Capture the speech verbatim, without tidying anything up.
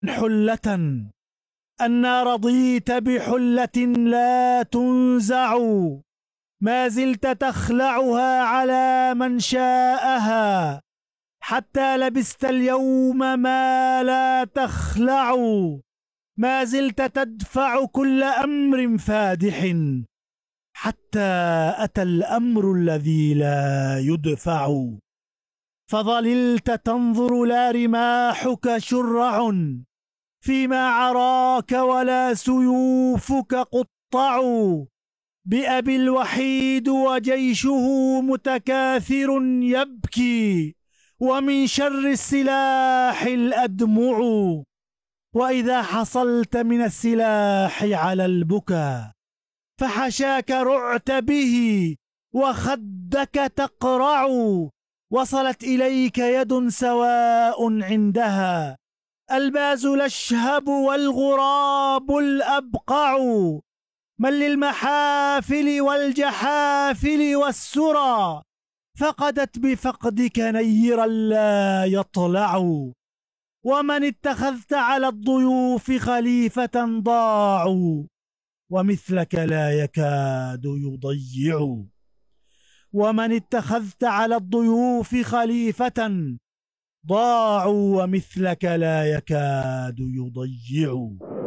حلة أنا رضيت بحلة لا تنزع، ما زلت تخلعها على من شاءها، حتى لبست اليوم ما لا تخلع. ما زلت تدفع كل أمر فادح، حتى أتى الأمر الذي لا يدفع. فظللت تنظر لا رماحك شرع، فيما عراك ولا سيوفك قطع. بأبي الوحيد وجيشه متكاثر يبكي، ومن شر السلاح الأدمع. وإذا حصلت من السلاح على البكا، فحشاك رعت به وخدك تقرع. وصلت إليك يد سواء عندها الباز الأشهب والغراب الأبقع. من للمحافل والجحافل والسرى، فقدت بفقدك نيرا لا يطلع. ومن اتخذت على الضيوف خليفة ضاعوا، ومثلك لا يكاد يضيع. ومن اتخذت على الضيوف خليفة ضاعوا، ومثلك لا يكاد يضيع.